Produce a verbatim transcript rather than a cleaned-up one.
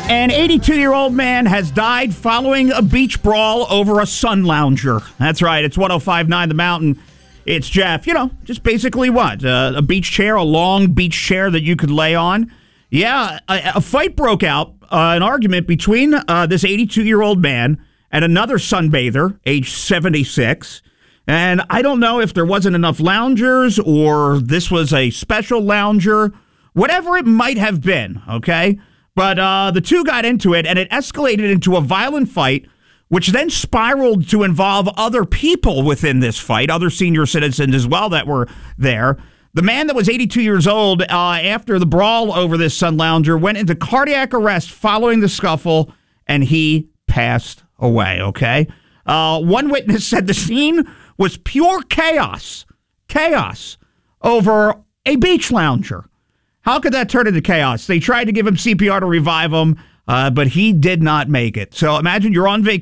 An eighty-two-year-old man has died following a beach brawl over a sun lounger. That's right. It's one oh five point nine The Mountain. It's Jeff. You know, just basically what? Uh, a beach chair, a long beach chair that you could lay on. Yeah, a, a fight broke out, uh, an argument between uh, this eighty-two-year-old man and another sunbather, age seventy-six. And I don't know if there wasn't enough loungers or this was a special lounger, whatever it might have been, okay? But uh, the two got into it, and it escalated into a violent fight, which then spiraled to involve other people within this fight, other senior citizens as well that were there. The man that was eighty-two years old, uh, after the brawl over this sun lounger, went into cardiac arrest following the scuffle, and he passed away, okay? Uh, one witness said the scene was pure chaos, chaos over a beach lounger. How could that turn into chaos? They tried to give him C P R to revive him, uh, but he did not make it. So imagine you're on vacation.